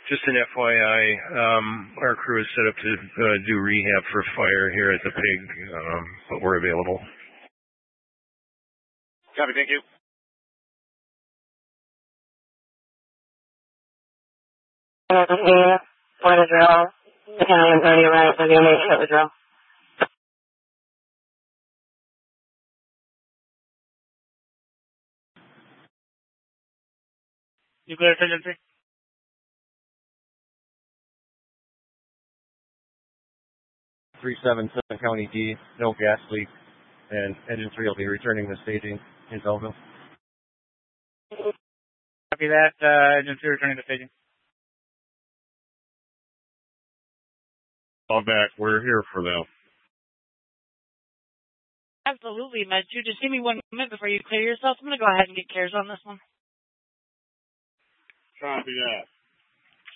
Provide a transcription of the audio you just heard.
Just an FYI, our crew is set up to do rehab for fire here at the Pig, but we're available. Copy, thank you. Point of drill. The county and 30 right, so you'll make sure the drill. Nuclear agency. .37 Sutton County D, no gas leak, and Engine 3 will be returning to staging in Belleville. Copy that, Engine 3 returning to staging. All back, we're here for them. Absolutely, Med 2. Just give me 1 minute before you clear yourself. I'm going to go ahead and get CARES on this one. Copy that.